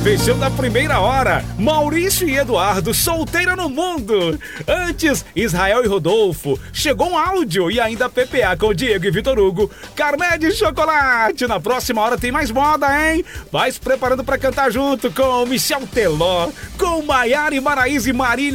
Fechou da primeira hora, Maurício e Eduardo, Solteira no Mundo. Antes, Israel e Rodolfo, Chegou um Áudio e ainda PPA com Diego e Vitor Hugo, Carmé de Chocolate. Na próxima hora tem mais moda, hein? Vai se preparando pra cantar junto com Michel Teló, com Maiara e Maraísa e Marília.